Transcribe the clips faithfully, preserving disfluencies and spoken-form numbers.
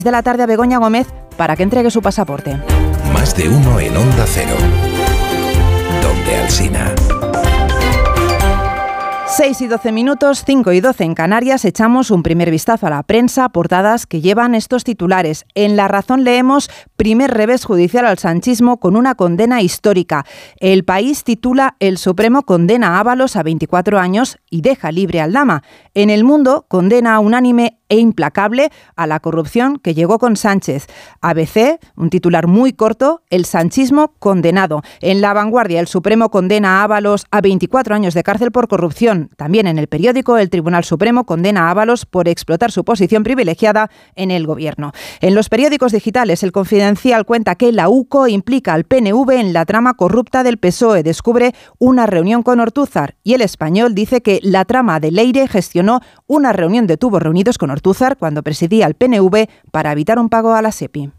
De la tarde a Begoña Gómez para que entregue su pasaporte. Más de uno en Onda Cero. Donde Alsina. seis y doce minutos, cinco y doce en Canarias, echamos un primer vistazo a la prensa, portadas que llevan estos titulares. En La Razón leemos: primer revés judicial al sanchismo con una condena histórica. El País titula: El Supremo condena a Ábalos a veinticuatro años y deja libre a Aldama. En El Mundo, condena unánime e implacable a la corrupción que llegó con Sánchez. A B C, un titular muy corto: el sanchismo condenado. En La Vanguardia, el Supremo condena a Ábalos a veinticuatro años de cárcel por corrupción. También en El Periódico, el Tribunal Supremo condena a Ábalos por explotar su posición privilegiada en el gobierno. En los periódicos digitales, El Confidencial cuenta que la U C O implica al P N V en la trama corrupta del P S O E, descubre una reunión con Ortúzar, y El Español dice que la trama de Leire gestionó una reunión de tubos reunidos con Ortúzar cuando presidía el P N V para evitar un pago a la SEPI.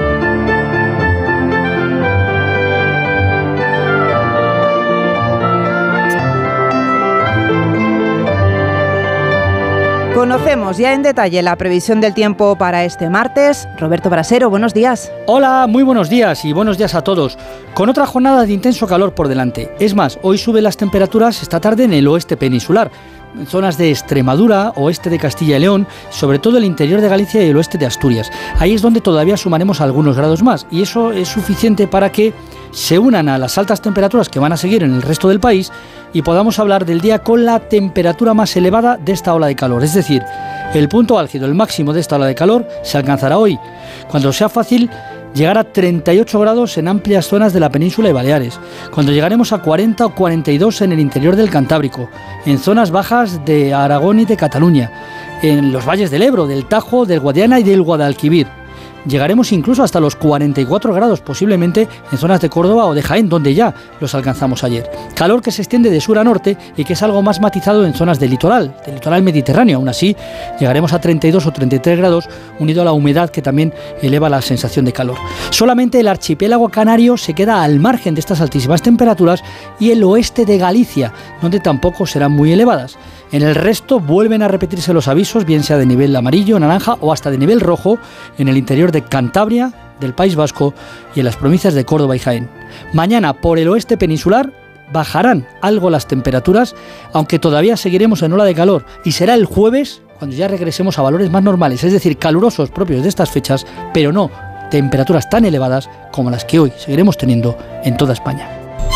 Conocemos ya en detalle la previsión del tiempo para este martes. Roberto Brasero, buenos días. Hola, muy buenos días y buenos días a todos. Con otra jornada de intenso calor por delante. Es más, hoy suben las temperaturas esta tarde en el oeste peninsular. En zonas de Extremadura, oeste de Castilla y León, sobre todo el interior de Galicia y el oeste de Asturias. Ahí es donde todavía sumaremos algunos grados más, y eso es suficiente para que se unan a las altas temperaturas que van a seguir en el resto del país y podamos hablar del día con la temperatura más elevada de esta ola de calor. Es decir, el punto álgido, el máximo de esta ola de calor, se alcanzará hoy, cuando sea fácil llegar a treinta y ocho grados en amplias zonas de la península y Baleares, cuando llegaremos a cuarenta o cuarenta y dos en el interior del Cantábrico, en zonas bajas de Aragón y de Cataluña, en los valles del Ebro, del Tajo, del Guadiana y del Guadalquivir. Llegaremos incluso hasta los cuarenta y cuatro grados, posiblemente en zonas de Córdoba o de Jaén, donde ya los alcanzamos ayer. Calor que se extiende de sur a norte y que es algo más matizado en zonas del litoral, del litoral mediterráneo. Aún así, llegaremos a treinta y dos o treinta y tres grados, unido a la humedad que también eleva la sensación de calor. Solamente el archipiélago canario se queda al margen de estas altísimas temperaturas y el oeste de Galicia, donde tampoco serán muy elevadas. En el resto vuelven a repetirse los avisos, bien sea de nivel amarillo, naranja o hasta de nivel rojo, en el interior de Cantabria, del País Vasco y en las provincias de Córdoba y Jaén. Mañana, por el oeste peninsular, bajarán algo las temperaturas, aunque todavía seguiremos en ola de calor, y será el jueves cuando ya regresemos a valores más normales, es decir, calurosos propios de estas fechas, pero no temperaturas tan elevadas como las que hoy seguiremos teniendo en toda España.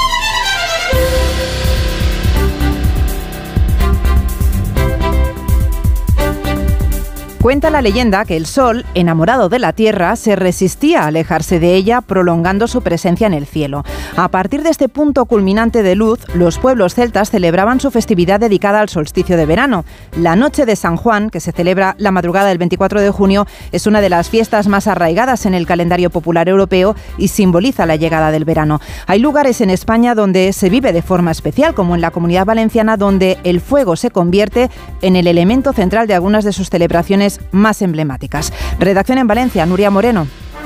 Cuenta la leyenda que el Sol, enamorado de la Tierra, se resistía a alejarse de ella, prolongando su presencia en el cielo. A partir de este punto culminante de luz, los pueblos celtas celebraban su festividad dedicada al solsticio de verano. La Noche de San Juan, que se celebra la madrugada del veinticuatro de junio, es una de las fiestas más arraigadas en el calendario popular europeo y simboliza la llegada del verano. Hay lugares en España donde se vive de forma especial, como en la Comunidad Valenciana, donde el fuego se convierte en el elemento central de algunas de sus celebraciones más emblemáticas. Redacción en Valencia, Nuria Moreno.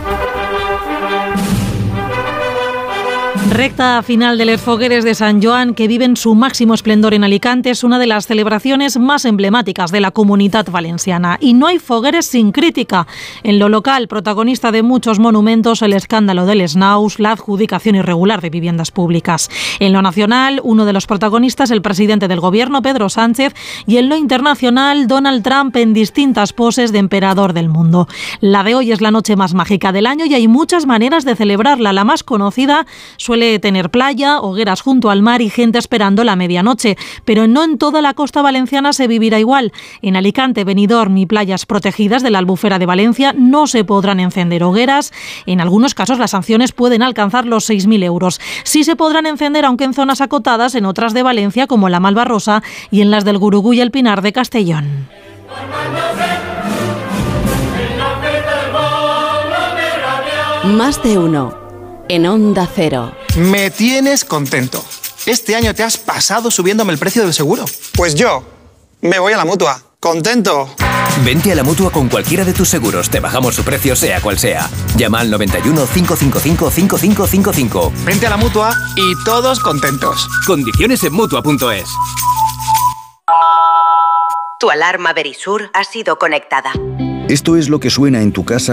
Recta final de Les Fogueres de Sant Joan, que viven su máximo esplendor en Alicante, es una de las celebraciones más emblemáticas de la Comunitat Valenciana. Y no hay fogueres sin crítica. En lo local, protagonista de muchos monumentos, el escándalo de les naus, la adjudicación irregular de viviendas públicas. En lo nacional, uno de los protagonistas, el presidente del gobierno, Pedro Sánchez, y en lo internacional, Donald Trump en distintas poses de emperador del mundo. La de hoy es la noche más mágica del año y hay muchas maneras de celebrarla. La más conocida suele tener playa, hogueras junto al mar y gente esperando la medianoche, pero no en toda la costa valenciana se vivirá igual. En Alicante, Benidorm y playas protegidas de la Albufera de Valencia no se podrán encender hogueras. En algunos casos las sanciones pueden alcanzar los seis mil euros. Sí se podrán encender, aunque en zonas acotadas, en otras de Valencia como la Malvarrosa y en las del Gurugú y el Pinar de Castellón. Más de uno en Onda Cero. Me tienes contento. Este año te has pasado subiéndome el precio del seguro. Pues yo me voy a la Mutua. ¡Contento! Vente a la Mutua con cualquiera de tus seguros. Te bajamos su precio sea cual sea. Llama al noventa y uno, cinco cinco cinco, cinco cinco cinco cinco. Vente a la Mutua y todos contentos. Condiciones en Mutua punto es. Tu alarma Verisur ha sido conectada. Esto es lo que suena en tu casa